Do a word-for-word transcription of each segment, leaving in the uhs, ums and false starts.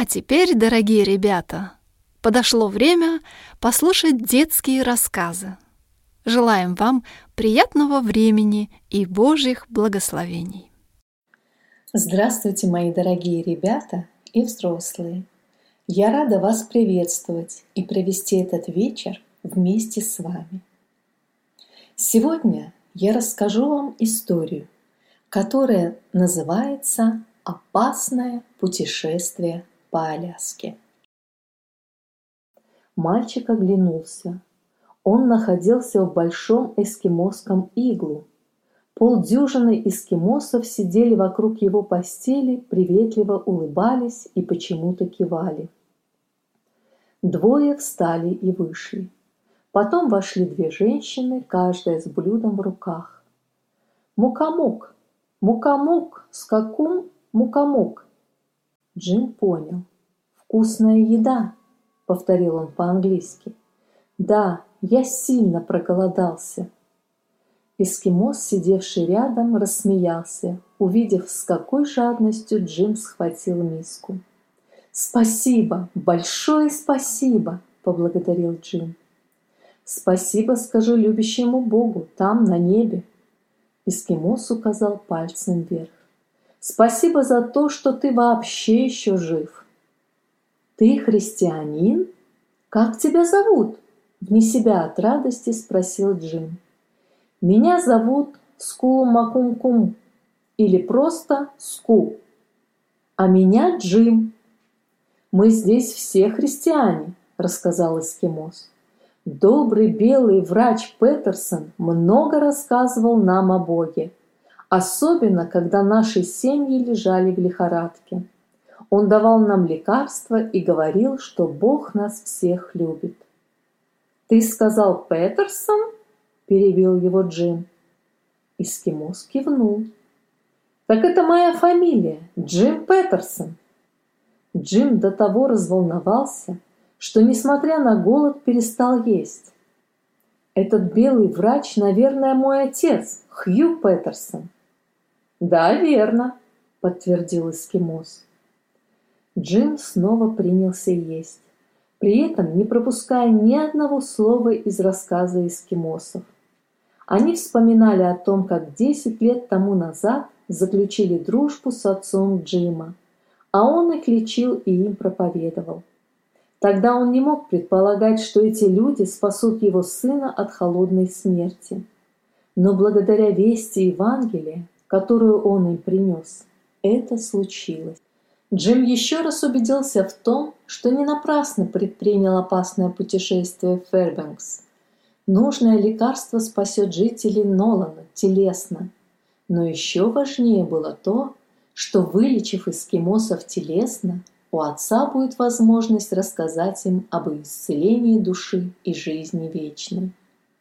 А теперь, дорогие ребята, подошло время послушать детские рассказы. Желаем вам приятного времени и Божьих благословений. Здравствуйте, мои дорогие ребята и взрослые! Я рада вас приветствовать и провести этот вечер вместе с вами. Сегодня я расскажу вам историю, которая называется «Опасное путешествие по Аляске». Мальчик оглянулся. Он находился в большом эскимосском иглу. Полдюжины эскимосов сидели вокруг его постели, приветливо улыбались и почему-то кивали. Двое встали и вышли. Потом вошли две женщины, каждая с блюдом в руках. «Мукамук! Мукамук! Скакун! Мукамук!» Джим понял. «Вкусная еда!» — повторил он по-английски. «Да, я сильно проголодался». Эскимос, сидевший рядом, рассмеялся, увидев, с какой жадностью Джим схватил миску. «Спасибо! Большое спасибо!» — поблагодарил Джим. «Спасибо скажу любящему Богу, там, на небе!» Эскимос указал пальцем вверх. «Спасибо за то, что ты вообще еще жив!» «Ты христианин? Как тебя зовут?» Вне себя от радости спросил Джим. «Меня зовут Скулу-Макум-Кум, или просто Ску. А меня Джим. Мы здесь все христиане», — рассказал эскимос. «Добрый белый врач Петерсон много рассказывал нам о Боге, особенно когда наши семьи лежали в лихорадке. Он давал нам лекарства и говорил, что Бог нас всех любит». «Ты сказал Петерсон?» — перебил его Джим. Эскимос кивнул. «Так это моя фамилия, Джим Петерсон». Джим до того разволновался, что, несмотря на голод, перестал есть. «Этот белый врач, наверное, мой отец, Хью Петерсон». «Да, верно», — подтвердил эскимос. Джим снова принялся есть, при этом не пропуская ни одного слова из рассказа эскимосов. Они вспоминали о том, как десять лет тому назад заключили дружбу с отцом Джима, а он их лечил и им проповедовал. Тогда он не мог предполагать, что эти люди спасут его сына от холодной смерти. Но благодаря вести Евангелия, которую он им принес, это случилось. Джим еще раз убедился в том, что не напрасно предпринял опасное путешествие в Фэрбэнкс. Нужное лекарство спасет жителей Нолана телесно. Но еще важнее было то, что, вылечив эскимосов телесно, у отца будет возможность рассказать им об исцелении души и жизни вечной.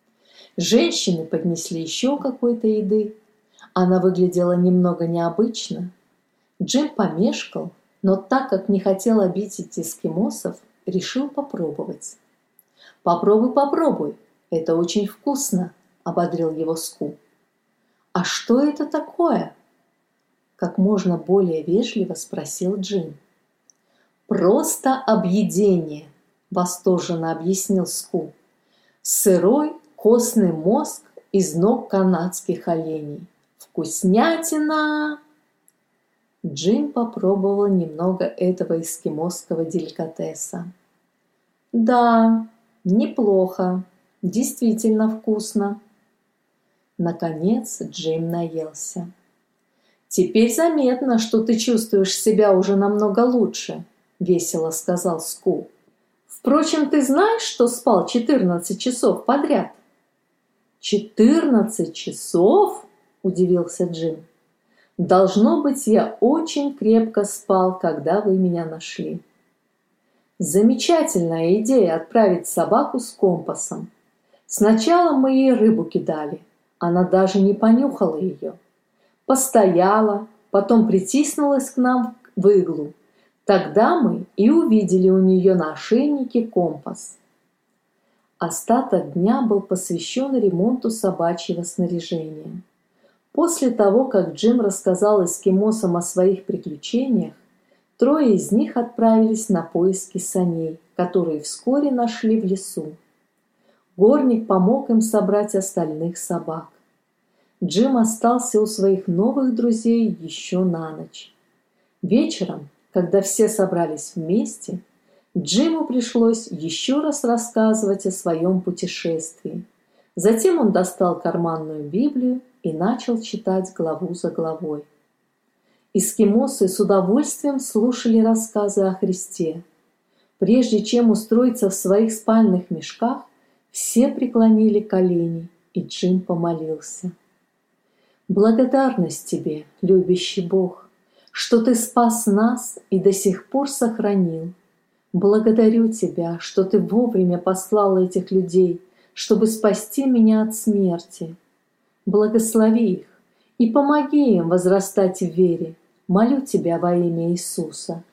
Женщины поднесли еще какой-то еды. Она выглядела немного необычно. Джим помешкал, но так как не хотел обидеть эскимосов, решил попробовать. «Попробуй, попробуй, это очень вкусно», — ободрил его Ску. «А что это такое?» — как можно более вежливо спросил Джим. «Просто объедение», — восторженно объяснил Ску. «Сырой костный мозг из ног канадских оленей. Вкуснятина!» Джим попробовал немного этого эскимосского деликатеса. «Да, неплохо, действительно вкусно». Наконец Джим наелся. «Теперь заметно, что ты чувствуешь себя уже намного лучше», — весело сказал Ску. «Впрочем, ты знаешь, что спал четырнадцать часов подряд?» «Четырнадцать часов?» — удивился Джим. «Должно быть, я очень крепко спал, когда вы меня нашли». Замечательная идея отправить собаку с компасом. Сначала мы ей рыбу кидали, она даже не понюхала ее. Постояла, потом притиснулась к нам в иглу. Тогда мы и увидели у нее на ошейнике компас. Остаток дня был посвящен ремонту собачьего снаряжения. После того, как Джим рассказал эскимосам о своих приключениях, Трое из них отправились на поиски саней, которые вскоре нашли в лесу. Горник помог им собрать остальных собак. Джим остался у своих новых друзей еще на ночь. Вечером, когда все собрались вместе, Джиму пришлось еще раз рассказывать о своем путешествии. Затем он достал карманную Библию и начал читать главу за главой. Эскимосы с удовольствием слушали рассказы о Христе. Прежде чем устроиться в своих спальных мешках, все преклонили колени, и Джим помолился. «Благодарность тебе, любящий Бог, что ты спас нас и до сих пор сохранил. Благодарю тебя, что ты вовремя послал этих людей, чтобы спасти меня от смерти. Благослови их и помоги им возрастать в вере. Молю тебя во имя Иисуса.